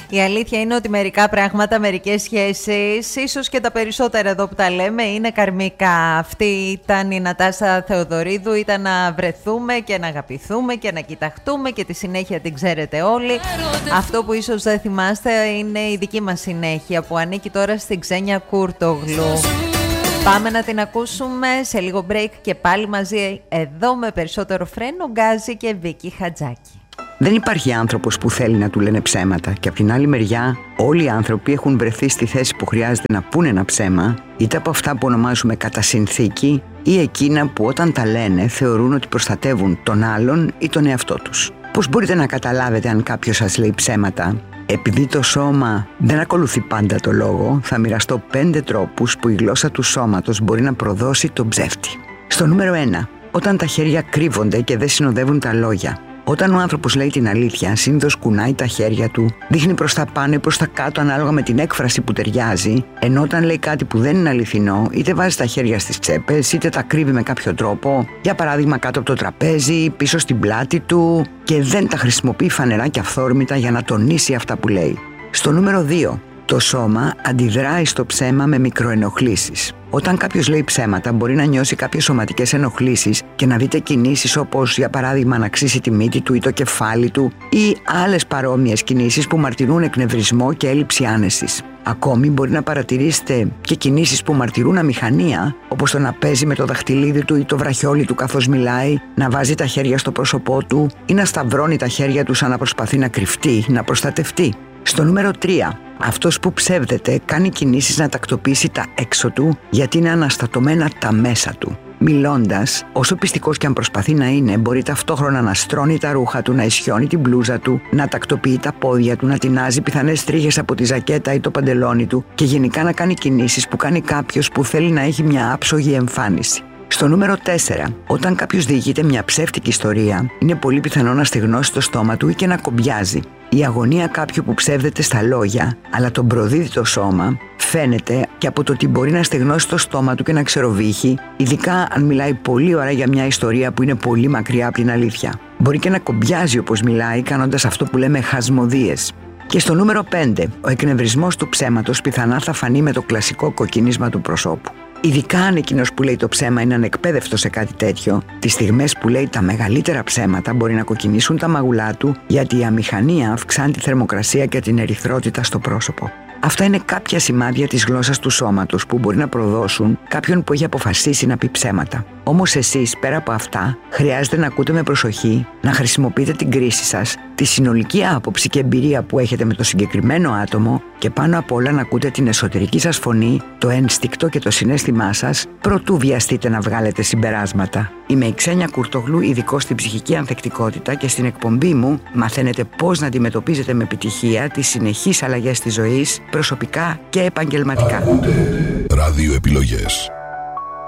Η αλήθεια είναι ότι μερικά πράγματα, μερικές σχέσεις, ίσως και τα περισσότερα εδώ που τα λέμε, είναι καρμικά. Αυτή ήταν η Νατάσα Θεοδωρίδου, ήταν να βρεθούμε και να αγαπηθούμε και να κοιταχτούμε και τη συνέχεια την ξέρετε όλοι. Αυτό που ίσως δεν θυμάστε είναι η δική μας συνέχεια που ανήκει τώρα στην Ξένια Κούρτογλου. Πάμε να την ακούσουμε σε λίγο break και πάλι μαζί εδώ με περισσότερο Φρένο Γκάζι και Βίκη Χατζάκη. Δεν υπάρχει άνθρωπος που θέλει να του λένε ψέματα και από την άλλη μεριά όλοι οι άνθρωποι έχουν βρεθεί στη θέση που χρειάζεται να πούνε ένα ψέμα, είτε από αυτά που ονομάζουμε κατά συνθήκη ή εκείνα που όταν τα λένε θεωρούν ότι προστατεύουν τον άλλον ή τον εαυτό τους. Πώς μπορείτε να καταλάβετε αν κάποιος σας λέει ψέματα? Επειδή το σώμα δεν ακολουθεί πάντα το λόγο, θα μοιραστώ 5 τρόπους που η γλώσσα του σώματος μπορεί να προδώσει τον ψεύτη. Στο νούμερο 1, όταν τα χέρια κρύβονται και δεν συνοδεύουν τα λόγια. Όταν ο άνθρωπος λέει την αλήθεια, συνήθως κουνάει τα χέρια του, δείχνει προς τα πάνω ή προς τα κάτω ανάλογα με την έκφραση που ταιριάζει, ενώ όταν λέει κάτι που δεν είναι αληθινό, είτε βάζει τα χέρια στις τσέπες, είτε τα κρύβει με κάποιο τρόπο, για παράδειγμα κάτω από το τραπέζι, πίσω στην πλάτη του, και δεν τα χρησιμοποιεί φανερά και αυθόρμητα για να τονίσει αυτά που λέει. Στο νούμερο 2, το σώμα αντιδράει στο ψέμα με μικροενοχλήσεις. Όταν κάποιος λέει ψέματα, μπορεί να νιώσει κάποιες σωματικές ενοχλήσεις και να δείτε κινήσεις όπως, για παράδειγμα, να ξύσει τη μύτη του ή το κεφάλι του ή άλλες παρόμοιες κινήσεις που μαρτυρούν εκνευρισμό και έλλειψη άνεσης. Ακόμη μπορεί να παρατηρήσετε και κινήσεις που μαρτυρούν αμηχανία, όπως το να παίζει με το δαχτυλίδι του ή το βραχιόλι του καθώς μιλάει, να βάζει τα χέρια στο πρόσωπό του ή να σταυρώνει τα χέρια του σαν να προσπαθεί να κρυφτεί, να προστατευτεί. Στο νούμερο 3, αυτός που ψεύδεται κάνει κινήσεις να τακτοποιήσει τα έξω του γιατί είναι αναστατωμένα τα μέσα του. Μιλώντας, όσο πιστικός και αν προσπαθεί να είναι, μπορεί ταυτόχρονα να στρώνει τα ρούχα του, να ισιώνει την μπλούζα του, να τακτοποιεί τα πόδια του, να τεινάζει πιθανές τρίχες από τη ζακέτα ή το παντελόνι του και γενικά να κάνει κινήσεις που κάνει κάποιος που θέλει να έχει μια άψογη εμφάνιση. Στο νούμερο 4, όταν κάποιος διηγείται μια ψεύτικη ιστορία, είναι πολύ πιθανό να στεγνώσει το στόμα του ή και να κομπιάζει. Η αγωνία κάποιου που ψεύδεται στα λόγια, αλλά τον προδίδει το σώμα, φαίνεται και από το ότι μπορεί να στεγνώσει το στόμα του και να ξεροβύχει, ειδικά αν μιλάει πολύ ώρα για μια ιστορία που είναι πολύ μακριά από την αλήθεια. Μπορεί και να κομπιάζει όπως μιλάει, κάνοντας αυτό που λέμε χασμωδίες. Και στο νούμερο 5, ο εκνευρισμός του ψέματος πιθανά θα φανεί με το κλασικό κοκκινίσμα του προσώπου. Ειδικά αν εκείνος που λέει το ψέμα είναι ανεκπαίδευτος σε κάτι τέτοιο, τις στιγμές που λέει τα μεγαλύτερα ψέματα μπορεί να κοκκινήσουν τα μαγουλά του, γιατί η αμηχανία αυξάνει τη θερμοκρασία και την ερυθρότητα στο πρόσωπο. Αυτά είναι κάποια σημάδια της γλώσσας του σώματος που μπορεί να προδώσουν κάποιον που έχει αποφασίσει να πει ψέματα. Όμως εσείς, πέρα από αυτά, χρειάζεται να ακούτε με προσοχή, να χρησιμοποιείτε την κρίση σας, τη συνολική άποψη και εμπειρία που έχετε με το συγκεκριμένο άτομο και πάνω απ' όλα να ακούτε την εσωτερική σας φωνή, το ένστικτο και το συναίσθημά σας, προτού βιαστείτε να βγάλετε συμπεράσματα. Είμαι η Ξένια Κούρτογλου, ειδικός στην ψυχική ανθεκτικότητα, και στην εκπομπή μου μαθαίνετε πώς να αντιμετωπίζετε με επιτυχία τις συνεχείς αλλαγές της ζωής, προσωπικά και επαγγελματικά. Ράδιο επιλογές.